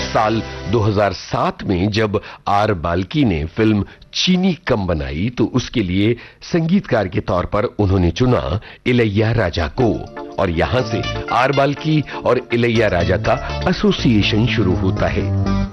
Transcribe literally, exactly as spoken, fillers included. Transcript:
साल दो हज़ार सात में जब आर बाल्की ने फिल्म चीनी कम बनाई तो उसके लिए संगीतकार के तौर पर उन्होंने चुना इलैया राजा को, और यहां से आर बाल्की और इलैया राजा का एसोसिएशन शुरू होता है।